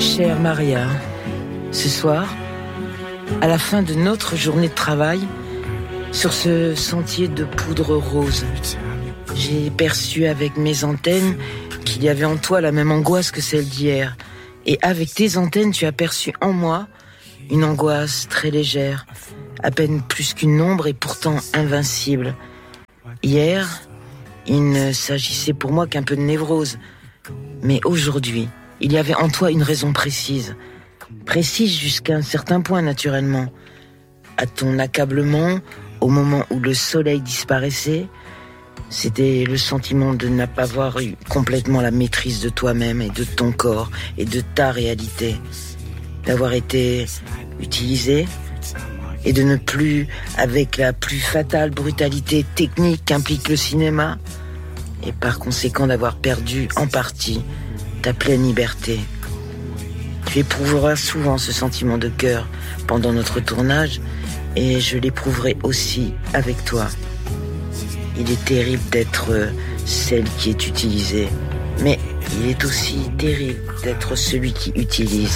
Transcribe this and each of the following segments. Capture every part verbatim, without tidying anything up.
Chère Maria, ce soir, à la fin de notre journée de travail, sur ce sentier de poudre rose, j'ai perçu avec mes antennes qu'il y avait en toi la même angoisse que celle d'hier. Et avec tes antennes, tu as perçu en moi une angoisse très légère, à peine plus qu'une ombre et pourtant invincible. Hier, il ne s'agissait pour moi qu'un peu de névrose. Mais aujourd'hui, il y avait en toi une raison précise. Précise jusqu'à un certain point, naturellement. À ton accablement, au moment où le soleil disparaissait, c'était le sentiment de ne pas avoir eu complètement la maîtrise de toi-même et de ton corps et de ta réalité. D'avoir été utilisé et de ne plus, avec la plus fatale brutalité technique qu'implique le cinéma, et par conséquent d'avoir perdu en partie ta pleine liberté. Tu éprouveras souvent ce sentiment de cœur pendant notre tournage et je l'éprouverai aussi avec toi. Il est terrible d'être celle qui est utilisée, mais il est aussi terrible d'être celui qui utilise.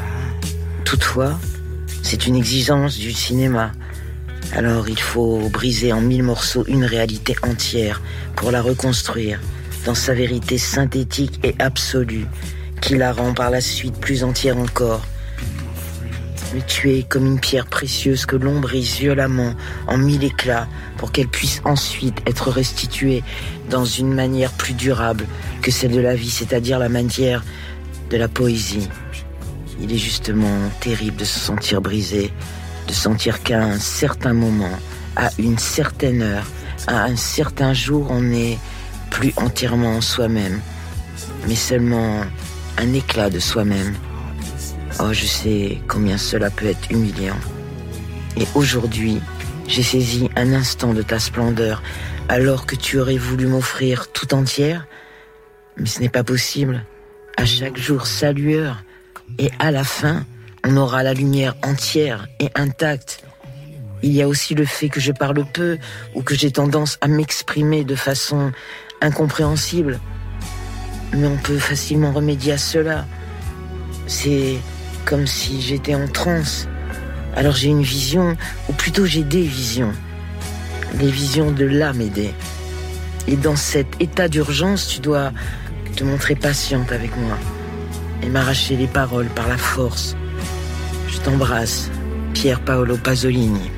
Toutefois, c'est une exigence du cinéma. Alors il faut briser en mille morceaux une réalité entière pour la reconstruire dans sa vérité synthétique et absolue, qui la rend par la suite plus entière encore. Mais tu es comme une pierre précieuse que l'on brise violemment en mille éclats pour qu'elle puisse ensuite être restituée dans une manière plus durable que celle de la vie, c'est-à-dire la manière de la poésie. Il est justement terrible de se sentir brisé, de sentir qu'à un certain moment, à une certaine heure, à un certain jour, on n'est plus entièrement soi-même, mais seulement un éclat de soi-même. Oh, je sais combien cela peut être humiliant. Et aujourd'hui, j'ai saisi un instant de ta splendeur, alors que tu aurais voulu m'offrir tout entière. Mais ce n'est pas possible. À chaque jour, sa lueur. Et à la fin, on aura la lumière entière et intacte. Il y a aussi le fait que je parle peu ou que j'ai tendance à m'exprimer de façon incompréhensible. Mais on peut facilement remédier à cela. C'est comme si j'étais en transe. Alors j'ai une vision, ou plutôt j'ai des visions. Les visions de l'âme aidée. Et dans cet état d'urgence, tu dois te montrer patiente avec moi et m'arracher les paroles par la force. Je t'embrasse, Pier Paolo Pasolini.